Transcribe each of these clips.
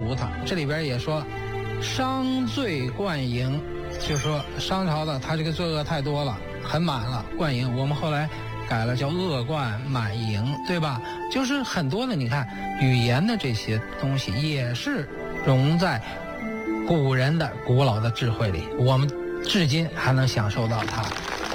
读它。这里边也说商罪贯盈，就说商朝的他这个罪恶太多了，很满了，贯盈。我们后来改了叫恶贯满盈，对吧？就是很多的，你看语言的这些东西也是融在古人的古老的智慧里，我们至今还能享受到它。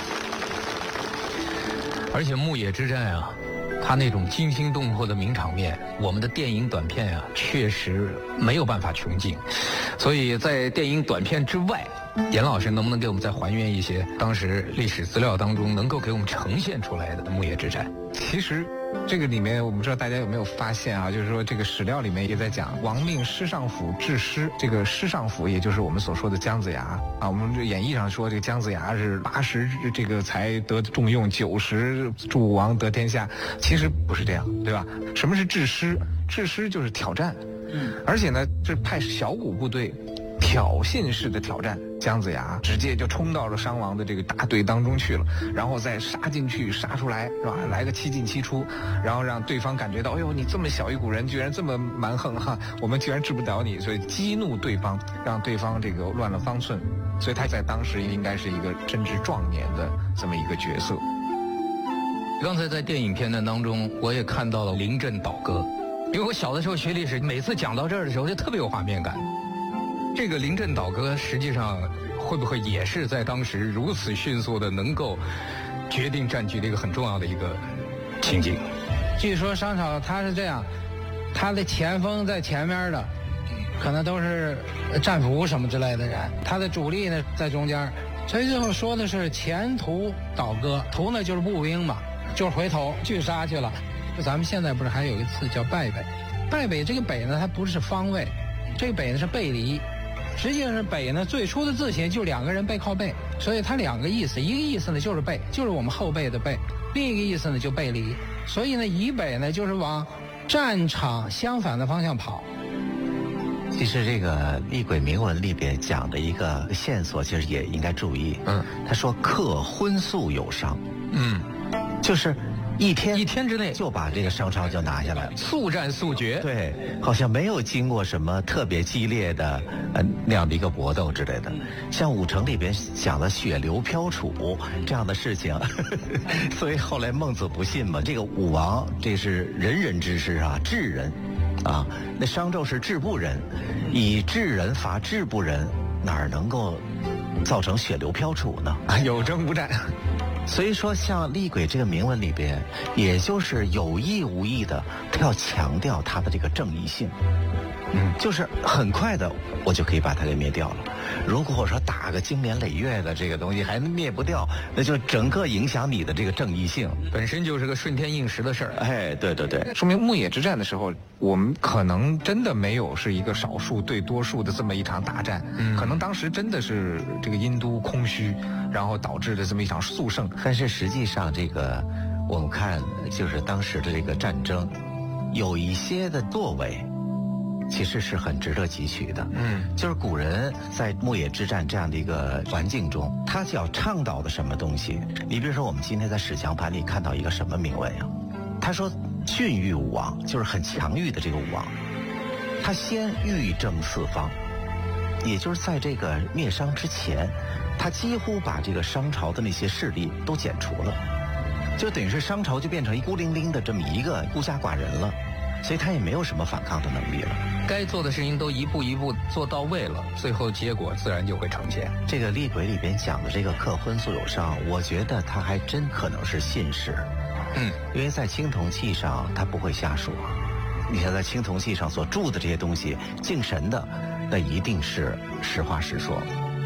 而且牧野之战啊，它那种惊心动魄的名场面，我们的电影短片啊，确实没有办法穷尽。所以在电影短片之外，严老师能不能给我们再还原一些当时历史资料当中能够给我们呈现出来的牧野之战？ 其实这个里面我不知道大家有没有发现啊，就是说这个史料里面也在讲王命师尚府治师，这个师尚府也就是我们所说的姜子牙啊。我们这演义上说这个姜子牙是80这个才得重用，90助武王得天下，其实不是这样，对吧？什么是治师？治师就是挑战，而且呢，这派小股部队挑衅式的挑战。姜子牙直接就冲到了商王的这个大队当中去了，然后再杀进去杀出来，是吧？来个7进7出，然后让对方感觉到，哎呦，你这么小一股人居然这么蛮横哈，我们居然治不了你，所以激怒对方，让对方这个乱了方寸，所以他在当时应该是一个真知壮年的这么一个角色。 刚才在电影片段当中，我也看到了临阵倒戈，因为我小的时候学历史，每次讲到这儿的时候就特别有画面感。这个临阵倒戈实际上会不会也是在当时如此迅速的能够决定战局的一个很重要的一个情景？ 据说商朝他是这样，他的前锋在前面的可能都是战俘什么之类的人，他的主力呢在中间，所以最后说的是前途倒戈，途呢就是步兵嘛，就是回头去杀去了。咱们现在不是还有一次叫败北？败北这个北呢它不是方位，这个北呢是背离。实际上是北呢，最初的字形就2个人背靠背，所以它2个意思，一个意思呢就是背，就是我们后背的背，另一个意思呢就背离，所以呢以北呢就是往战场相反的方向跑。 其实这个厉鬼铭文里边讲的一个线索，其实也应该注意。他说克荤素有伤，就是一天之内就把这个商朝就拿下来了， 速战速决。 对，好像没有经过什么特别激烈的那样的一个搏斗之类的。像武城里边讲的血流飘杵这样的事情，所以后来孟子不信嘛。这个武王这是仁人之师啊，智人啊，那商纣是智不仁，以智人伐智不仁，哪儿能够造成血流飘杵呢？ 有征无战。 所以说像厉鬼这个铭文里边，也就是有意无意的，他要强调他的这个正义性。就是很快的我就可以把它给灭掉了。如果说打个经年累月的这个东西还灭不掉，那就整个影响你的这个正义性， 本身就是个顺天应时的事儿。 哎，对对对， 说明牧野之战的时候，我们可能真的没有是一个少数对多数的这么一场大战，可能当时真的是这个殷都空虚，然后导致的这么一场速胜。 但是实际上这个我们看就是当时的这个战争，有一些的作为其实是很值得汲取的。就是古人在牧野之战这样的一个环境中，他要倡导的什么东西？你比如说我们今天在史强盘里看到一个什么铭文呀？他说训育武王，就是很强欲的这个武王，他先欲正四方，也就是在这个灭商之前，他几乎把这个商朝的那些势力都剪除了，就等于是商朝就变成一孤零零的这么一个孤家寡人了，所以他也没有什么反抗的能力了。 该做的事情都一步一步做到位了，最后结果自然就会呈现。 这个厉鬼里边讲的这个克荤素有伤，我觉得他还真可能是信使。因为在青铜器上他不会瞎说，你看在青铜器上所铸的这些东西，敬神的，那一定是实话实说。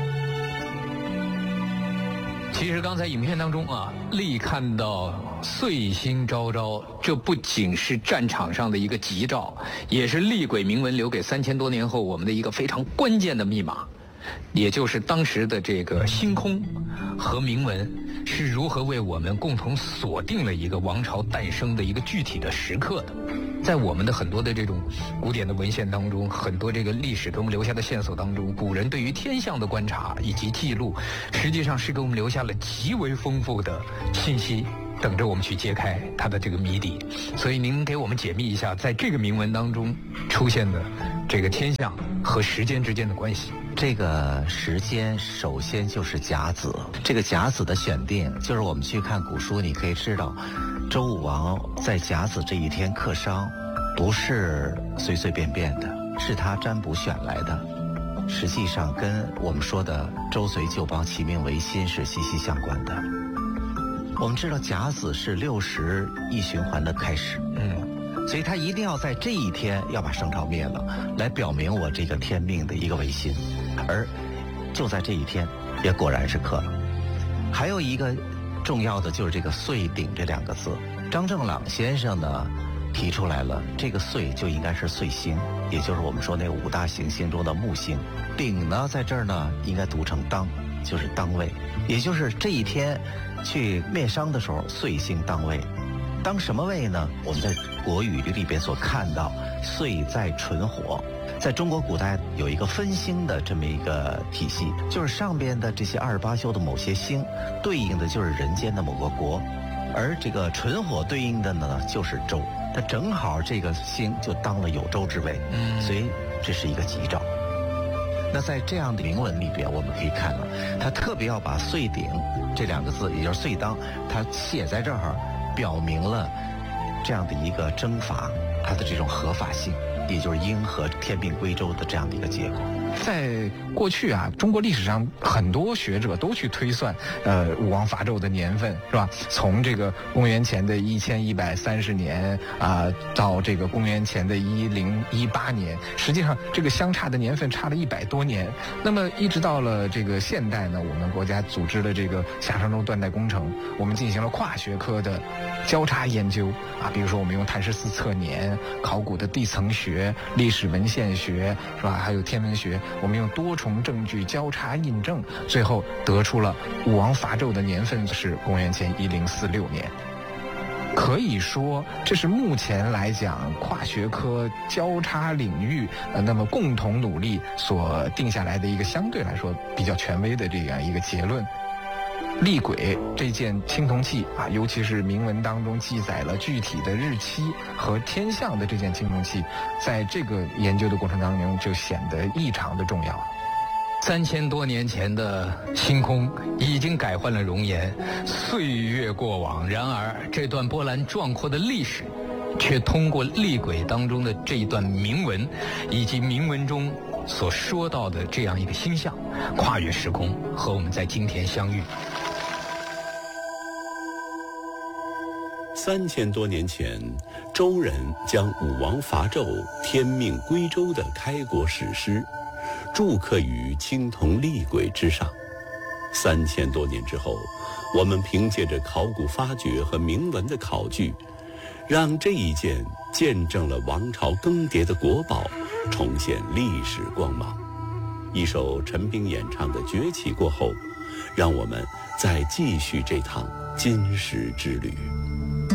其实刚才影片当中啊，厉看到岁星昭昭，这不仅是战场上的一个吉兆，也是厉鬼铭文留给3000多年后我们的一个非常关键的密码，也就是当时的这个星空和铭文是如何为我们共同锁定了一个王朝诞生的一个具体的时刻的。在我们的很多的这种古典的文献当中，很多这个历史给我们留下的线索当中，古人对于天象的观察以及记录，实际上是给我们留下了极为丰富的信息等着我们去揭开它的这个谜底。所以您给我们解密一下，在这个铭文当中出现的这个天象和时间之间的关系。 这个时间首先就是甲子，这个甲子的选定，就是我们去看古书，你可以知道，周武王在甲子这一天克商，不是随随便便的，是他占卜选来的。实际上跟我们说的周隋旧邦齐命维新是息息相关的。我们知道甲子是60一循环的开始，所以他一定要在这一天要把商朝灭了，来表明我这个天命的一个维新。而就在这一天，也果然是克了。还有一个重要的就是这个岁鼎这2个字，张正朗先生呢提出来了，这个岁就应该是岁星，也就是我们说那5大行星中的木星。鼎呢在这儿呢应该读成当，就是当位，也就是这一天去灭商的时候，岁星当位。当什么位呢？我们在国语里边所看到，岁在纯火。在中国古代有一个分星的这么一个体系，就是上边的这些28宿的某些星，对应的就是人间的某个国，而这个纯火对应的呢就是周，它正好这个星就当了有周之位，所以这是一个吉兆。那在这样的铭文里边，我们可以看到，他特别要把岁鼎这2个字，也就是岁当，他写在这儿，表明了这样的一个征伐，它的这种合法性，也就是应和天命归周的这样的一个结果。 在过去啊，中国历史上很多学者都去推算，武王伐纣的年份，是吧？从这个公元前的1130年到这个公元前的1018年，实际上这个相差的年份差了100多年。那么一直到了这个现代呢，我们国家组织了这个夏商周断代工程，我们进行了跨学科的交叉研究啊，比如说我们用碳14测年、考古的地层学、历史文献学，是吧？还有天文学。我们用多重证据交叉印证，最后得出了武王伐纣的年份是公元前1046年。可以说，这是目前来讲跨学科交叉领域那么共同努力所定下来的一个相对来说比较权威的这样一个结论。厉鬼这件青铜器啊，尤其是铭文当中记载了具体的日期和天象的这件青铜器，在这个研究的过程当中就显得异常的重要。 3000多年前的星空已经改换了容颜，岁月过往，然而这段波澜壮阔的历史却通过厉鬼当中的这一段铭文，以及铭文中所说到的这样一个星象，跨越时空和我们在今天相遇。 3000多年前，周人将武王伐纣、天命归周的开国史诗铸刻于青铜厉鬼之上。3000多年之后，我们凭借着考古发掘和铭文的考据，让这一件见证了王朝更迭的国宝重现历史光芒。一首陈冰演唱的《崛起》过后，让我们再继续这趟金石之旅。